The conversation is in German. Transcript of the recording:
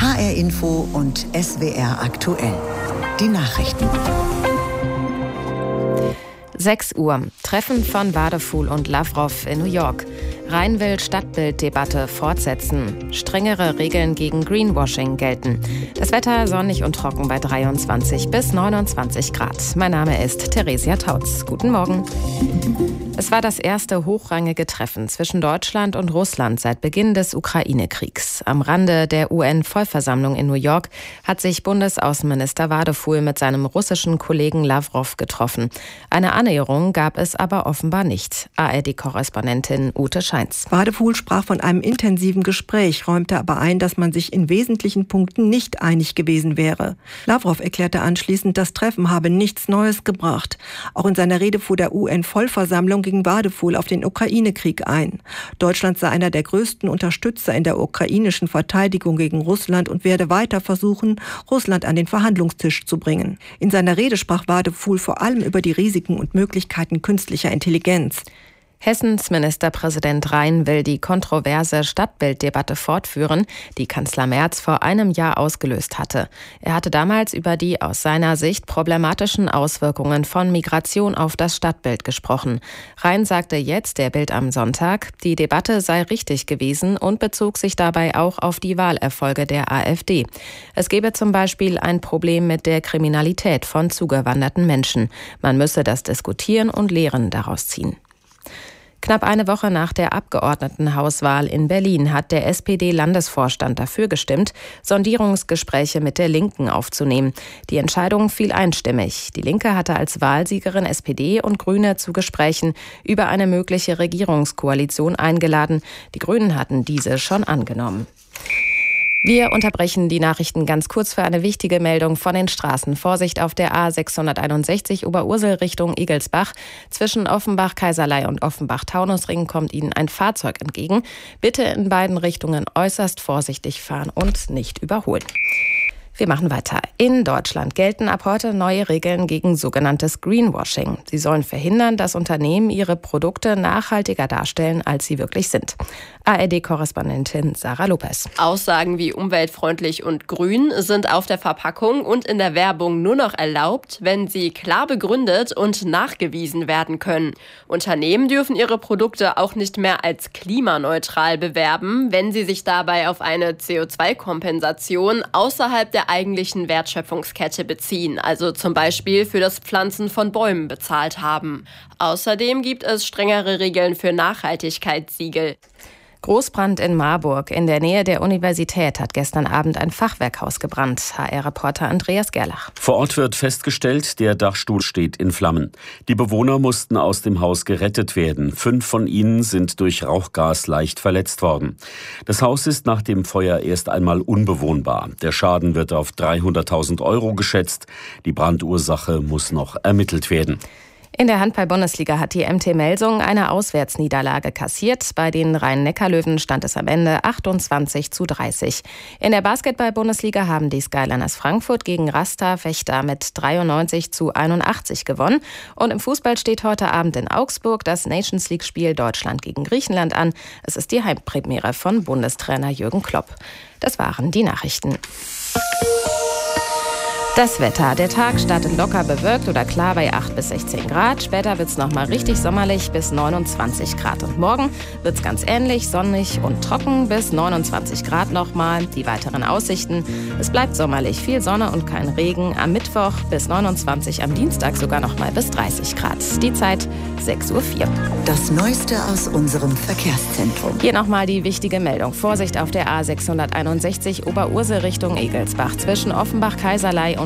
HR Info und SWR aktuell. Die Nachrichten. 6 Uhr. Treffen von Wadefuhl und Lavrov in New York. Rhein will Stadtbilddebatte fortsetzen. Strengere Regeln gegen Greenwashing gelten. Das Wetter sonnig und trocken bei 23 bis 29 Grad. Mein Name ist Theresia Tautz. Guten Morgen. Es war das erste hochrangige Treffen zwischen Deutschland und Russland seit Beginn des Ukraine-Kriegs. Am Rande der UN-Vollversammlung in New York hat sich Bundesaußenminister Wadefuhl mit seinem russischen Kollegen Lavrov getroffen. Eine Annäherung gab es aber offenbar nicht. ARD-Korrespondentin Ute Scheins. Wadefuhl sprach von einem intensiven Gespräch, räumte aber ein, dass man sich in wesentlichen Punkten nicht einig gewesen wäre. Lavrov erklärte anschließend, das Treffen habe nichts Neues gebracht. Auch in seiner Rede vor der UN-Vollversammlung ging Wadefuhl auf den Ukraine-Krieg ein. Deutschland sei einer der größten Unterstützer in der ukrainischen Verteidigung gegen Russland und werde weiter versuchen, Russland an den Verhandlungstisch zu bringen. In seiner Rede sprach Wadefuhl vor allem über die Risiken und Möglichkeiten künstlicher Intelligenz. Hessens Ministerpräsident Rhein will die kontroverse Stadtbilddebatte fortführen, die Kanzler Merz vor einem Jahr ausgelöst hatte. Er hatte damals über die aus seiner Sicht problematischen Auswirkungen von Migration auf das Stadtbild gesprochen. Rhein sagte jetzt der Bild am Sonntag, die Debatte sei richtig gewesen und bezog sich dabei auch auf die Wahlerfolge der AfD. Es gebe zum Beispiel ein Problem mit der Kriminalität von zugewanderten Menschen. Man müsse das diskutieren und Lehren daraus ziehen. Knapp eine Woche nach der Abgeordnetenhauswahl in Berlin hat der SPD-Landesvorstand dafür gestimmt, Sondierungsgespräche mit der Linken aufzunehmen. Die Entscheidung fiel einstimmig. Die Linke hatte als Wahlsiegerin SPD und Grüne zu Gesprächen über eine mögliche Regierungskoalition eingeladen. Die Grünen hatten diese schon angenommen. Wir unterbrechen die Nachrichten ganz kurz für eine wichtige Meldung von den Straßen. Vorsicht auf der A661 Oberursel Richtung Igelsbach. Zwischen Offenbach-Kaiserlei und Offenbach-Taunusring kommt Ihnen ein Fahrzeug entgegen. Bitte in beiden Richtungen äußerst vorsichtig fahren und nicht überholen. Wir machen weiter. In Deutschland gelten ab heute neue Regeln gegen sogenanntes Greenwashing. Sie sollen verhindern, dass Unternehmen ihre Produkte nachhaltiger darstellen, als sie wirklich sind. ARD-Korrespondentin Sarah Lopez. Aussagen wie umweltfreundlich und grün sind auf der Verpackung und in der Werbung nur noch erlaubt, wenn sie klar begründet und nachgewiesen werden können. Unternehmen dürfen ihre Produkte auch nicht mehr als klimaneutral bewerben, wenn sie sich dabei auf eine CO2-Kompensation außerhalb der eigentlichen Wertschöpfungskette beziehen, also zum Beispiel für das Pflanzen von Bäumen bezahlt haben. Außerdem gibt es strengere Regeln für Nachhaltigkeitssiegel. Großbrand in Marburg. In der Nähe der Universität hat gestern Abend ein Fachwerkhaus gebrannt. HR-Reporter Andreas Gerlach. Vor Ort wird festgestellt, der Dachstuhl steht in Flammen. Die Bewohner mussten aus dem Haus gerettet werden. 5 von ihnen sind durch Rauchgas leicht verletzt worden. Das Haus ist nach dem Feuer erst einmal unbewohnbar. Der Schaden wird auf 300.000 € geschätzt. Die Brandursache muss noch ermittelt werden. In der Handball-Bundesliga hat die MT Melsungen eine Auswärtsniederlage kassiert. Bei den Rhein-Neckar-Löwen stand es am Ende 28:30. In der Basketball-Bundesliga haben die Skyliners Frankfurt gegen Rasta Vechta mit 93:81 gewonnen. Und im Fußball steht heute Abend in Augsburg das Nations-League-Spiel Deutschland gegen Griechenland an. Es ist die Heimpremiere von Bundestrainer Jürgen Klopp. Das waren die Nachrichten. Das Wetter. Der Tag startet locker bewölkt oder klar bei 8 bis 16 Grad. Später wird es nochmal richtig sommerlich bis 29 Grad. Und morgen wird es ganz ähnlich, sonnig und trocken bis 29 Grad nochmal. Die weiteren Aussichten. Es bleibt sommerlich, viel Sonne und kein Regen. Am Mittwoch bis 29, am Dienstag sogar nochmal bis 30 Grad. Die Zeit 6:04 Uhr. Das Neueste aus unserem Verkehrszentrum. Hier nochmal die wichtige Meldung. Vorsicht auf der A661 Oberursel Richtung Igelsbach. Zwischen Offenbach-Kaiserlei und